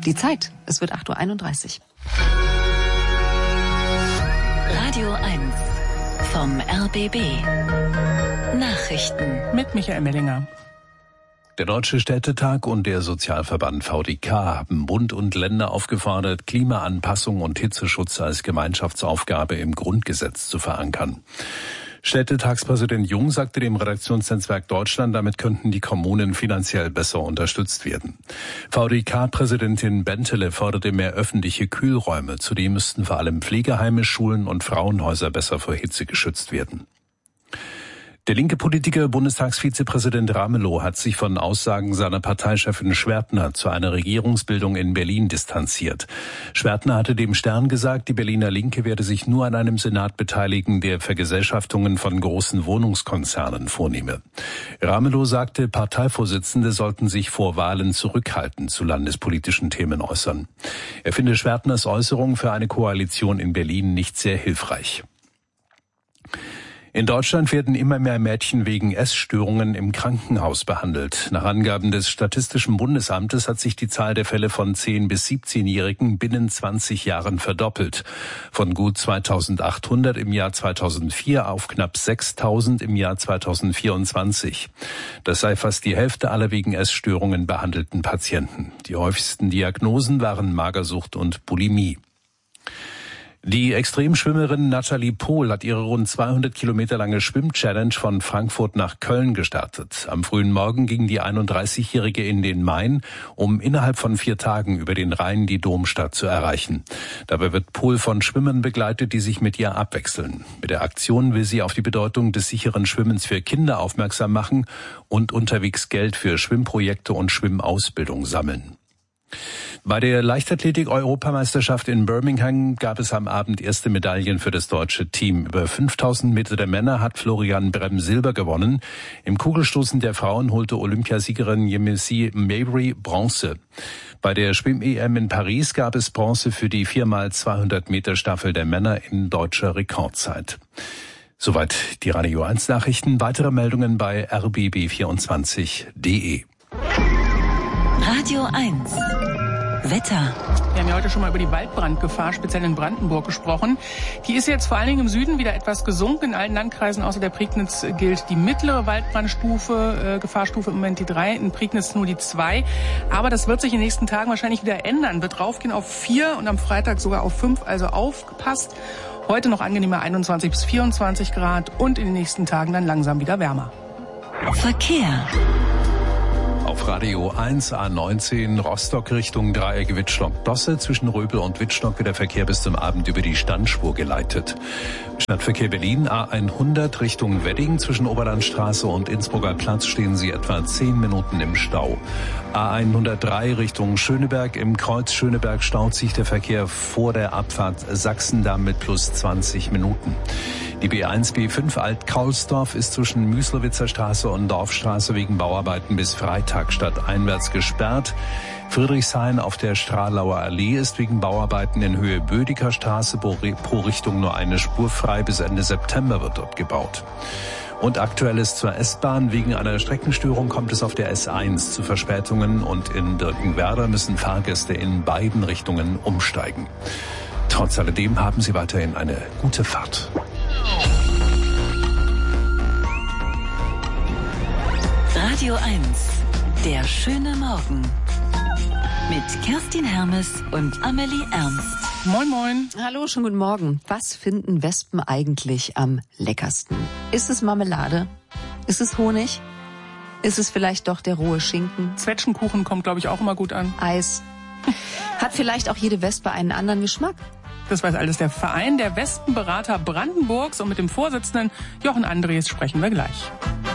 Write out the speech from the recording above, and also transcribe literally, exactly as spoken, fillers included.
Die Zeit, es wird acht Uhr einunddreißig. Radio eins vom R B B. Nachrichten mit Michael Mellinger. Der Deutsche Städtetag und der Sozialverband V D K haben Bund und Länder aufgefordert, Klimaanpassung und Hitzeschutz als Gemeinschaftsaufgabe im Grundgesetz zu verankern. Städtetagspräsident Jung sagte dem Redaktionsnetzwerk Deutschland, damit könnten die Kommunen finanziell besser unterstützt werden. V D K-Präsidentin Bentele forderte mehr öffentliche Kühlräume. Zudem müssten vor allem Pflegeheime, Schulen und Frauenhäuser besser vor Hitze geschützt werden. Der linke Politiker Bundestagsvizepräsident Ramelow hat sich von Aussagen seiner Parteichefin Schwertner zu einer Regierungsbildung in Berlin distanziert. Schwertner hatte dem Stern gesagt, die Berliner Linke werde sich nur an einem Senat beteiligen, der Vergesellschaftungen von großen Wohnungskonzernen vornehme. Ramelow sagte, Parteivorsitzende sollten sich vor Wahlen zurückhaltend zu landespolitischen Themen äußern. Er finde Schwertners Äußerung für eine Koalition in Berlin nicht sehr hilfreich. In Deutschland werden immer mehr Mädchen wegen Essstörungen im Krankenhaus behandelt. Nach Angaben des Statistischen Bundesamtes hat sich die Zahl der Fälle von zehn- bis siebzehnjährigen binnen zwanzig Jahren verdoppelt. Von gut zweitausendachthundert im Jahr zweitausendvier auf knapp sechstausend im Jahr zweitausendvierundzwanzig. Das sei fast die Hälfte aller wegen Essstörungen behandelten Patienten. Die häufigsten Diagnosen waren Magersucht und Bulimie. Die Extremschwimmerin Natalie Pohl hat ihre rund zweihundert Kilometer lange Schwimm-Challenge von Frankfurt nach Köln gestartet. Am frühen Morgen ging die einunddreißigjährige in den Main, um innerhalb von vier Tagen über den Rhein die Domstadt zu erreichen. Dabei wird Pohl von Schwimmern begleitet, die sich mit ihr abwechseln. Mit der Aktion will sie auf die Bedeutung des sicheren Schwimmens für Kinder aufmerksam machen und unterwegs Geld für Schwimmprojekte und Schwimmausbildung sammeln. Bei der Leichtathletik-Europameisterschaft in Birmingham gab es am Abend erste Medaillen für das deutsche Team. Über fünftausend Meter der Männer hat Florian Brem Silber gewonnen. Im Kugelstoßen der Frauen holte Olympiasiegerin Yemisi Mabry Bronze. Bei der Schwimm-E M in Paris gab es Bronze für die vier mal zweihundert Meter Staffel der Männer in deutscher Rekordzeit. Soweit die Radio eins Nachrichten. Weitere Meldungen bei r b b vierundzwanzig punkt d e. Radio eins. Wetter. Wir haben ja heute schon mal über die Waldbrandgefahr, speziell in Brandenburg, gesprochen. Die ist jetzt vor allen Dingen im Süden wieder etwas gesunken. In allen Landkreisen außer der Prignitz gilt die mittlere Waldbrandstufe, äh, Gefahrstufe im Moment die drei, in Prignitz nur die zwei. Aber das wird sich in den nächsten Tagen wahrscheinlich wieder ändern. Wird raufgehen auf vier und am Freitag sogar auf fünf, also aufgepasst. Heute noch angenehme einundzwanzig bis vierundzwanzig Grad und in den nächsten Tagen dann langsam wieder wärmer. Verkehr. Auf Radio eins A neunzehn Rostock Richtung Dreieck Wittstock-Dosse. Zwischen Röbel und Wittstock wird der Verkehr bis zum Abend über die Standspur geleitet. Stadtverkehr Berlin A hundert Richtung Wedding. Zwischen Oberlandstraße und Innsbrucker Platz stehen Sie etwa zehn Minuten im Stau. A hundertdrei Richtung Schöneberg. Im Kreuz Schöneberg staut sich der Verkehr vor der Abfahrt Sachsendamm mit plus zwanzig Minuten. Die B eins B fünf Alt-Kaulsdorf ist zwischen Müslowitzer Straße und Dorfstraße wegen Bauarbeiten bis Freitag stadteinwärts gesperrt. Friedrichshain auf der Stralauer Allee ist wegen Bauarbeiten in Höhe Bödecker Straße pro Richtung nur eine Spur frei. Bis Ende September wird dort gebaut. Und Aktuelles zur S-Bahn. Wegen einer Streckenstörung kommt es auf der S eins zu Verspätungen und in Birkenwerder müssen Fahrgäste in beiden Richtungen umsteigen. Trotz alledem haben Sie weiterhin eine gute Fahrt. Radio eins. Der schöne Morgen. Mit Kerstin Hermes und Amelie Ernst. Moin, moin. Hallo, schönen guten Morgen. Was finden Wespen eigentlich am leckersten? Ist es Marmelade? Ist es Honig? Ist es vielleicht doch der rohe Schinken? Zwetschgenkuchen kommt, glaube ich, auch immer gut an. Eis. Hat vielleicht auch jede Wespe einen anderen Geschmack? Das weiß alles der Verein der Wespenberater Brandenburgs und mit dem Vorsitzenden Jochen Andres sprechen wir gleich.